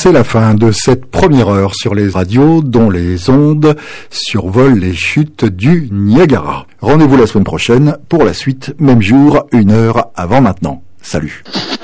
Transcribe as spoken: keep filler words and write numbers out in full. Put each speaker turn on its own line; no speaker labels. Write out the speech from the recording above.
c'est la fin de cette première heure sur les radios dont les ondes survolent les chutes du Niagara. Rendez-vous la semaine prochaine pour la suite, même jour, une heure avant maintenant. Salut.